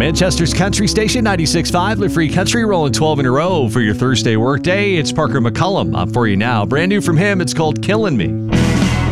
Manchester's Country Station 96.5, Live Free Country, rolling 12 in a row for your Thursday workday. It's Parker McCullum up for you now. Brand new from him, it's called Killing Me.